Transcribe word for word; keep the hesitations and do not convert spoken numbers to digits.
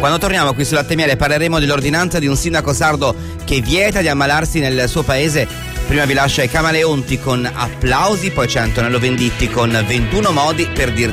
Quando torniamo qui su Latte Miele parleremo dell'ordinanza di un sindaco sardo che vieta di ammalarsi nel suo paese. Prima vi lascio ai Camaleonti con Applausi, poi c'è Antonello Venditti con ventuno modi per dirti